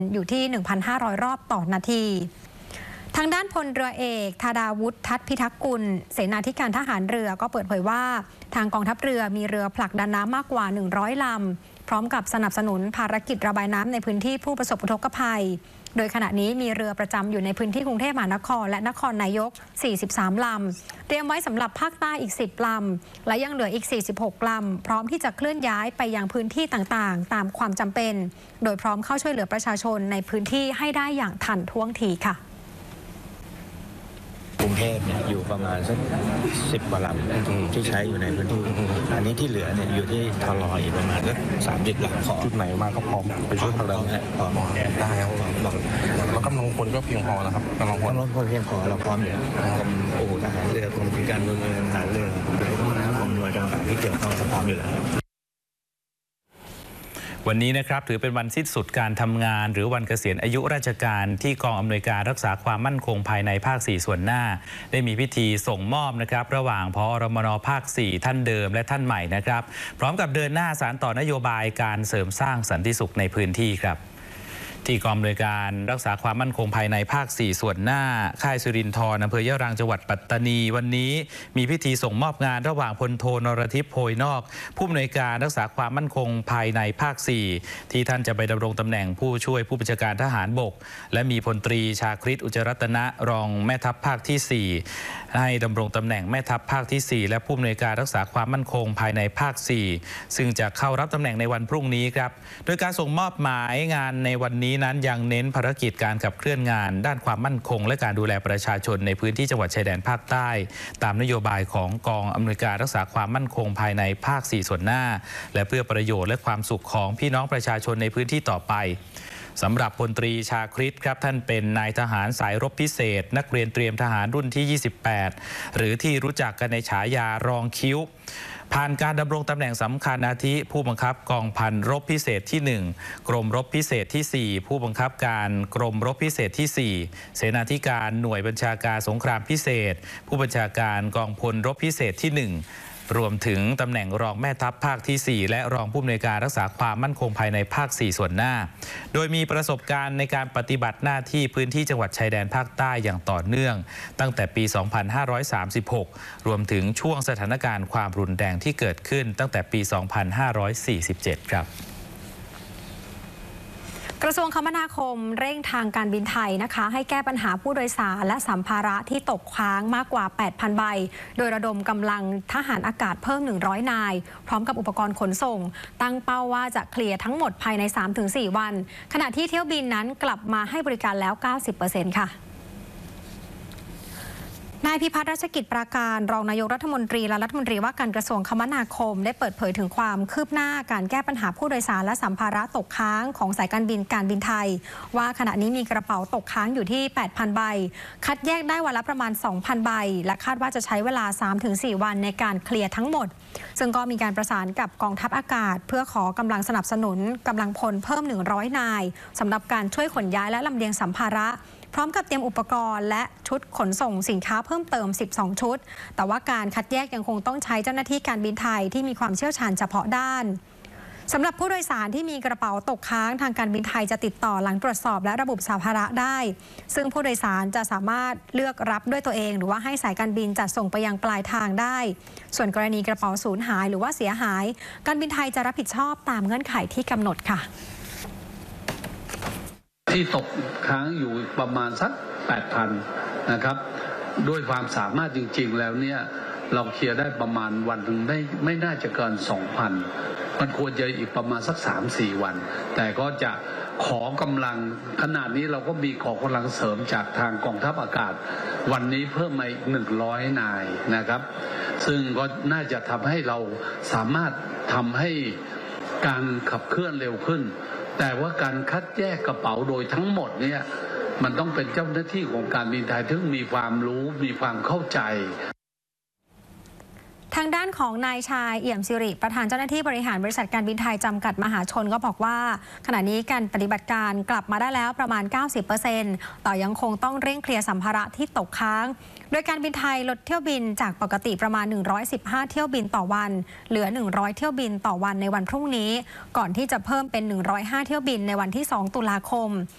อยู่ที่ 1,500 รอบต่อนาทีทางด้านพลเรือเอกธาดาวุฒิทัศน์พิทักษ์กุลเสนาธิการทหารเรือก็เปิดเผยว่าทางกองทัพเรือมีเรือผลักดันน้ำมากกว่า100 ลำพร้อมกับสนับสนุนภารกิจระบายน้ำในพื้นที่ผู้ประสบอุทกภัยโดยขณะนี้มีเรือประจำอยู่ในพื้นที่กรุงเทพมหานครและนครนายก43 ลำเตรียมไว้สำหรับภาคใต้อีก10 ลำและยังเหลืออีก46 ลำพร้อมที่จะเคลื่อนย้ายไปยังพื้นที่ต่างๆตามความจำเป็นโดยพร้อมเข้าช่วยเหลือประชาชนในพื้นที่ให้ได้อย่างทันท่วงทีค่ะกรุงเทพเนี่ยอยู่ประมาณสัก10 กว่าลำที่ใช้อยู่ในพื้นที่อันนี้ที่เหลือเนี่ยอยู่ที่ทลอีกประมาณสัก30 ลำขอจุดไหนมาก็พร้อมไปช่วยผลักดันพร้อมได้ครับแล้วกำลังคนก็เพียงพอแล้วครับกำลังคนเพียงพอเราพร้อมอยู่กรมทหารเรือกรมการเมืองทหารเรือพวกนั้นกรมหน่วยต่างๆที่เกี่ยวข้องพร้อมอยู่แล้ววันนี้นะครับถือเป็นวันสิ้นสุดการทำงานหรือวันเกษียณอายุราชการที่กองอำนวยการรักษาความมั่นคงภายในภาค 4 ส่วนหน้าได้มีพิธีส่งมอบนะครับระหว่างผอ.รมน.ภาค 4 ท่านเดิมและท่านใหม่นะครับพร้อมกับเดินหน้าสานต่อนโยบายการเสริมสร้างสันติสุขในพื้นที่ครับที่กองอำนวยการรักษาความมั่นคงภายในภาค 4 ส่วนหน้าค่ายสุรินทร์อำเภอยะรังจังหวัดปัตตานีวันนี้มีพิธีส่งมอบงานระหว่างพลโทนรทิพย์โพยนอกผู้อำนวยการรักษาความมั่นคงภายในภาค 4ที่ท่านจะไปดำรงตำแหน่งผู้ช่วยผู้บัญชาการทหารบกและมีพลตรีชาคริตอุจรัตนะรองแม่ทัพภาคที่ 4ให้ดำรงตำแหน่งแม่ทัพภาคที่ 4และผู้อำนวยการรักษาความมั่นคงภายในภาค 4ซึ่งจะเข้ารับตำแหน่งในวันพรุ่งนี้ครับโดยการส่งมอบหมายงานในวันนี้นั้นยังเน้นภารกิจการขับเคลื่อนงานด้านความมั่นคงและการดูแลประชาชนในพื้นที่จังหวัดชายแดนภาคใต้ตามนโยบายของกองอำนวยการรักษาความมั่นคงภายในภาค 4 ส่วนหน้าและเพื่อประโยชน์และความสุขของพี่น้องประชาชนในพื้นที่ต่อไปสำหรับพลตรีชาคริตครับท่านเป็นนายทหารสายรบพิเศษนักเรียนเตรียมทหารรุ่นที่ 28หรือที่รู้จักกันในฉายารองคิ้วผ่านการดำรงตำแหน่งสำคัญอาทิผู้บังคับกองพันรบพิเศษที่ 1กรมรบพิเศษที่ 4ผู้บังคับการกรมรบพิเศษที่ 4เสนาธิการหน่วยบัญชาการสงครามพิเศษผู้บัญชาการกองพลรบพิเศษที่ 1รวมถึงตำแหน่งรองแม่ทัพภาคที่ 4และรองผู้อำนวยการรักษาความมั่นคงภายในภาค 4 ส่วนหน้าโดยมีประสบการณ์ในการปฏิบัติหน้าที่พื้นที่จังหวัดชายแดนภาคใต้อย่างต่อเนื่องตั้งแต่ปี 2536 รวมถึงช่วงสถานการณ์ความรุนแรงที่เกิดขึ้นตั้งแต่ปี 2547 ครับกระทรวงคมนาคมเร่งทางการบินไทยนะคะให้แก้ปัญหาผู้โดยสารและสัมภาระที่ตกค้างมากกว่า 8,000 ใบโดยระดมกำลังทหารอากาศเพิ่ม100 นายพร้อมกับอุปกรณ์ขนส่งตั้งเป้าว่าจะเคลียร์ทั้งหมดภายใน 3-4 วันขณะที่เที่ยวบินนั้นกลับมาให้บริการแล้ว 90% ค่ะนายพิพัฒน์รัชกิจปราการรองนายกรัฐมนตรีและรัฐมนตรีว่าการกระทรวงคมนาคมได้เปิดเผยถึงความคืบหน้าการแก้ปัญหาผู้โดยสารและสัมภาระตกค้างของสายการบินไทยว่าขณะนี้มีกระเป๋าตกค้างอยู่ที่ 8,000 ใบคัดแยกได้วันละประมาณ 2,000 ใบและคาดว่าจะใช้เวลา 3-4 วันในการเคลียร์ทั้งหมดซึ่งก็มีการประสานกับกองทัพอากาศเพื่อขอกำลังสนับสนุนกำลังพลเพิ่ม100 นายสำหรับการช่วยขนย้ายและลำเลียงสัมภาระพร้อมกับเตรียมอุปกรณ์และชุดขนส่งสินค้าเพิ่มเติม12 ชุดแต่ว่าการคัดแยกยังคงต้องใช้เจ้าหน้าที่การบินไทยที่มีความเชี่ยวชาญเฉพาะด้านสำหรับผู้โดยสารที่มีกระเป๋าตกค้างทางการบินไทยจะติดต่อหลังตรวจสอบและระบุสัมภาระได้ซึ่งผู้โดยสารจะสามารถเลือกรับด้วยตัวเองหรือว่าให้สายการบินจัดส่งไปยังปลายทางได้ส่วนกรณีกระเป๋าสูญหายหรือว่าเสียหายการบินไทยจะรับผิดชอบตามเงื่อนไขที่กำหนดค่ะที่ตกค้างอยู่ประมาณสัก 8,000 นะครับด้วยความสามารถจริงๆแล้วเนี่ยเราเคลียร์ได้ประมาณวันหนึ่งไม่น่าจะเกิน 2,000 มันควรจะอีกประมาณสัก 3-4 วันแต่ก็จะขอกำลังขนาดนี้เราก็มีขอกำลังเสริมจากทางกองทัพอากาศวันนี้เพิ่มมาอีก100 นายนะครับซึ่งก็น่าจะทำให้เราสามารถทำให้การขับเคลื่อนเร็วขึ้นแต่ว่าการคัดแยกกระเป๋าโดยทั้งหมดเนี่ยมันต้องเป็นเจ้าหน้าที่ของการบินไทยที่มีความรู้มีความเข้าใจทางด้านของนายชายเอี่ยมสิริประธานเจ้าหน้าที่บริหารบริษัทการบินไทยจำกัดมหาชนก็บอกว่าขณะนี้การปฏิบัติการกลับมาได้แล้วประมาณ 90% ต่อยังคงต้องเร่งเคลียร์สัมภาระที่ตกค้างโดยการบินไทยลดเที่ยวบินจากปกติประมาณ115เที่ยวบินต่อวันเหลือ100เที่ยวบินต่อวันในวันพรุ่งนี้ก่อนที่จะเพิ่มเป็น105เที่ยวบินในวันที่2 ตุลาคม